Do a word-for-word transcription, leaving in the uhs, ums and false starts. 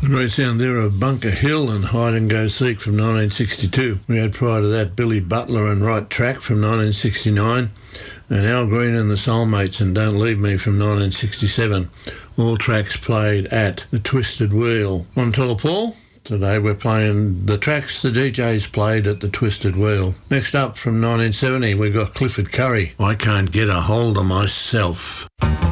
And we sound there of Bunker Hill and Hide and Go Seek from nineteen sixty-two. We had prior to that Billy Butler and Right Track from nineteen sixty-nine, and Al Green and the Soulmates and Don't Leave Me from nineteen sixty-seven. All tracks played at the Twisted Wheel. On Tall Paul, today we're playing the tracks the D Js played at the Twisted Wheel. Next up from nineteen seventy, we've got Clifford Curry, I Can't Get a Hold of Myself.